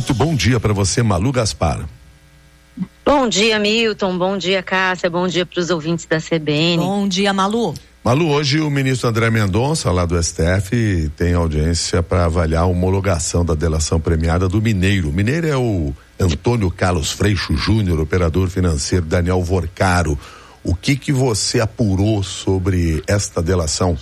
Muito bom dia para você, Malu Gaspar. Bom dia, Milton. Bom dia, Cássia. Bom dia para os ouvintes da CBN. Bom dia, Malu. Malu, hoje o ministro André Mendonça, lá do STF, tem audiência para avaliar a homologação da delação premiada do Mineiro. O Mineiro é o Antônio Carlos Freixo Júnior, operador financeiro Daniel Vorcaro. O que você apurou sobre esta delação?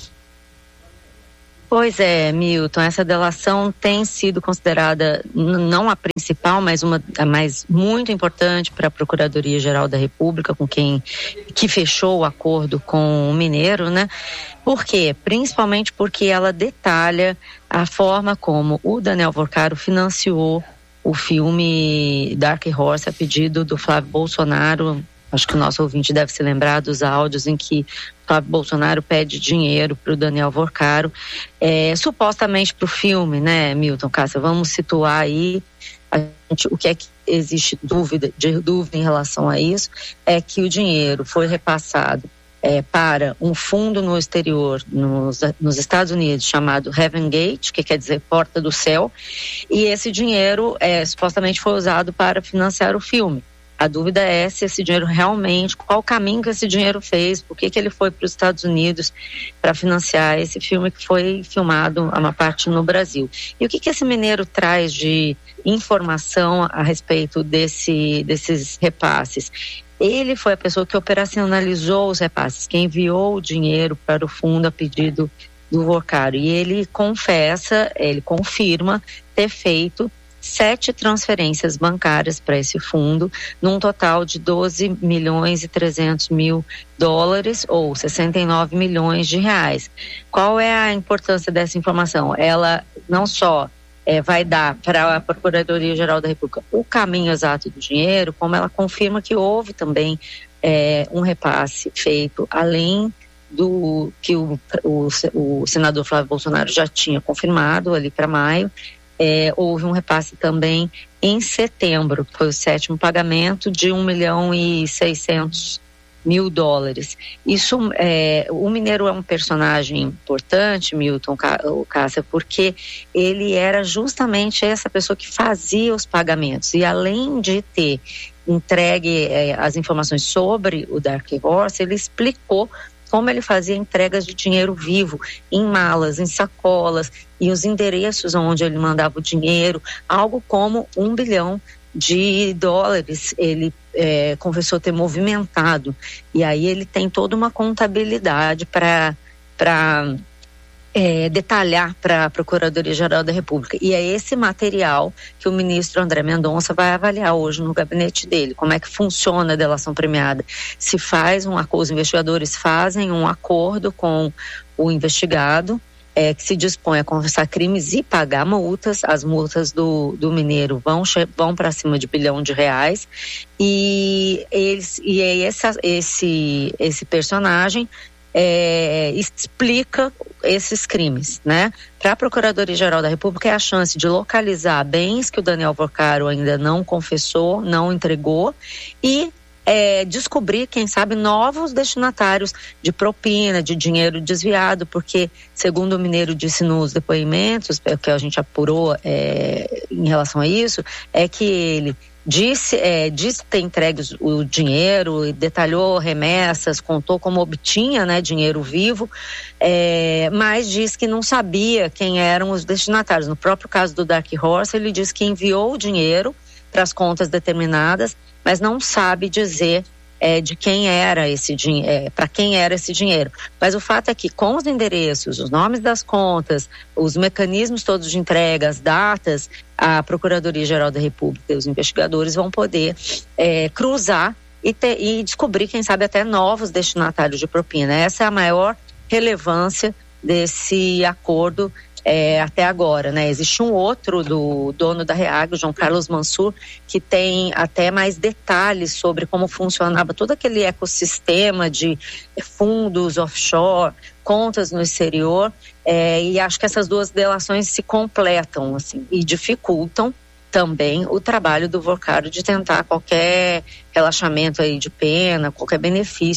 Pois é, Milton, essa delação tem sido considerada não a principal, mas a mais muito importante para a Procuradoria-Geral da República, que fechou o acordo com o Mineiro, né? Por quê? Principalmente porque ela detalha a forma como o Daniel Vorcaro financiou o filme Dark Horse a pedido do Flávio Bolsonaro. Acho que o nosso ouvinte deve se lembrar dos áudios em que Flávio Bolsonaro pede dinheiro para o Daniel Vorcaro, supostamente para o filme, né, Milton, Cássia? Vamos situar aí o que é que existe dúvida em relação a isso, é que o dinheiro foi repassado para um fundo no exterior, nos Estados Unidos, chamado Heaven Gate, que quer dizer Porta do Céu, e esse dinheiro supostamente foi usado para financiar o filme. A dúvida é se esse dinheiro realmente, qual o caminho que esse dinheiro fez, por que ele foi para os Estados Unidos para financiar esse filme que foi filmado a uma parte no Brasil. E o que esse mineiro traz de informação a respeito desses repasses? Ele foi a pessoa que operacionalizou os repasses, que enviou o dinheiro para o fundo a pedido do Vorcaro. E ele confirma ter feito 7 transferências bancárias para esse fundo, num total de 12 milhões e 300 mil dólares, ou 69 milhões de reais. Qual é a importância dessa informação? Ela não só vai dar para a Procuradoria-Geral da República o caminho exato do dinheiro, como ela confirma que houve também um repasse feito, além do que o senador Flávio Bolsonaro já tinha confirmado ali para maio. Houve um repasse também em setembro, que foi o 7º pagamento de 1 milhão e 600 mil dólares. Isso, o Mineiro é um personagem importante, Milton, Cássia, porque ele era justamente essa pessoa que fazia os pagamentos, e além de ter entregue as informações sobre o Dark Horse, ele explicou como ele fazia entregas de dinheiro vivo, em malas, em sacolas, e os endereços onde ele mandava o dinheiro, algo como 1 bilhão de dólares ele confessou ter movimentado. E aí ele tem toda uma contabilidade para detalhar para a Procuradoria-Geral da República. E é esse material que o ministro André Mendonça vai avaliar hoje no gabinete dele. Como é que funciona a delação premiada? Se faz os investigadores fazem um acordo com o investigado, que se dispõe a confessar crimes e pagar multas. As multas do Mineiro vão para cima de R$1 bilhão. E esse personagem explica esses crimes, né? Para a Procuradoria-Geral da República é a chance de localizar bens que o Daniel Vorcaro ainda não confessou, não entregou, e descobrir, quem sabe, novos destinatários de propina, de dinheiro desviado, porque, segundo o Mineiro disse nos depoimentos, que a gente apurou em relação a isso, é que ele disse ter entregue o dinheiro e detalhou remessas, contou como obtinha, né, dinheiro vivo, mas diz que não sabia quem eram os destinatários. No próprio caso do Dark Horse, ele diz que enviou o dinheiro para as contas determinadas, mas não sabe dizer de quem era esse dinheiro, para quem era esse dinheiro. Mas o fato é que, com os endereços, os nomes das contas, os mecanismos todos de entrega, as datas, a Procuradoria-Geral da República e os investigadores vão poder cruzar e descobrir, quem sabe, até novos destinatários de propina. Essa é a maior relevância desse acordo até agora, né? Existe um outro do dono da REAG, o João Carlos Mansur, que tem até mais detalhes sobre como funcionava todo aquele ecossistema de fundos offshore, contas no exterior, e acho que essas duas delações se completam, assim, e dificultam também o trabalho do Vorcaro de tentar qualquer relaxamento aí de pena, qualquer benefício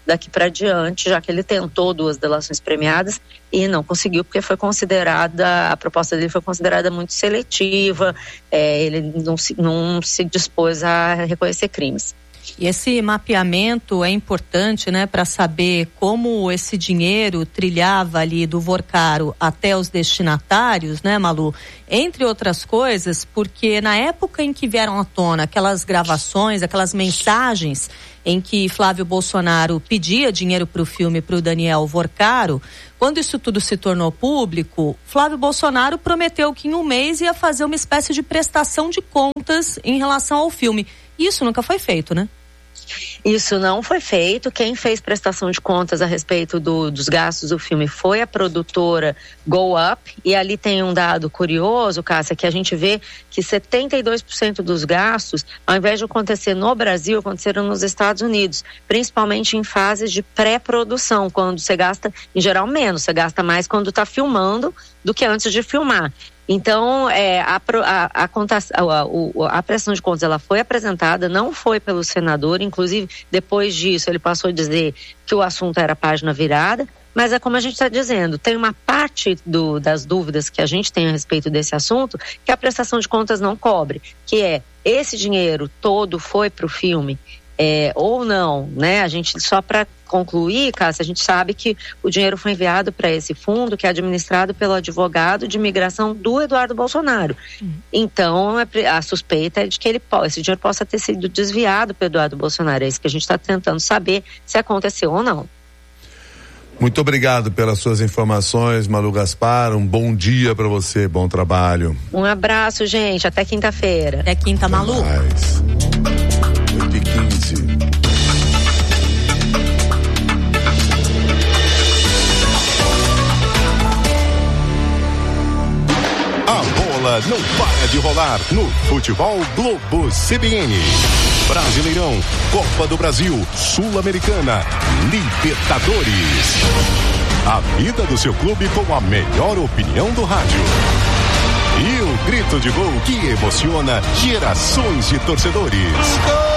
daqui para diante, já que ele tentou 2 delações premiadas e não conseguiu, porque a proposta dele foi considerada muito seletiva, ele não se dispôs a reconhecer crimes. E esse mapeamento é importante, né, para saber como esse dinheiro trilhava ali do Vorcaro até os destinatários, né, Malu? Entre outras coisas, porque na época em que vieram à tona aquelas gravações, aquelas mensagens em que Flávio Bolsonaro pedia dinheiro para o filme para o Daniel Vorcaro, quando isso tudo se tornou público, Flávio Bolsonaro prometeu que em um mês ia fazer uma espécie de prestação de contas em relação ao filme. Isso nunca foi feito, né? Isso não foi feito. Quem fez prestação de contas a respeito dos gastos do filme foi a produtora Go Up, e ali tem um dado curioso, Cássia, que a gente vê que 72% dos gastos, ao invés de acontecer no Brasil, aconteceram nos Estados Unidos, principalmente em fases de pré-produção, quando você gasta, em geral, menos, você gasta mais quando está filmando do que antes de filmar. Então, a prestação de contas ela foi apresentada, não foi pelo senador, inclusive depois disso ele passou a dizer que o assunto era página virada, mas é como a gente está dizendo, tem uma parte das dúvidas que a gente tem a respeito desse assunto que a prestação de contas não cobre, que é, esse dinheiro todo foi para o filme? Ou não, né? A gente, só para concluir, Cássia, a gente sabe que o dinheiro foi enviado para esse fundo que é administrado pelo advogado de imigração do Eduardo Bolsonaro. Então, a suspeita é de que esse dinheiro possa ter sido desviado pelo Eduardo Bolsonaro. É isso que a gente está tentando saber se aconteceu ou não. Muito obrigado pelas suas informações, Malu Gaspar. Um bom dia para você, bom trabalho. Um abraço, gente. Até quinta-feira. Até quinta, Malu. 8h15. Não para de rolar no Futebol Globo CBN. Brasileirão, Copa do Brasil, Sul-Americana, Libertadores. A vida do seu clube com a melhor opinião do rádio. E o grito de gol que emociona gerações de torcedores.